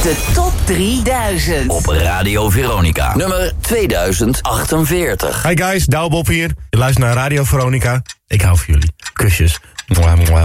De top 3000. Op Radio Veronica. Nummer 2048. Hi guys, Douwe Bob hier. Je luistert naar Radio Veronica. Ik hou van jullie. Kusjes. Mwah, mwah.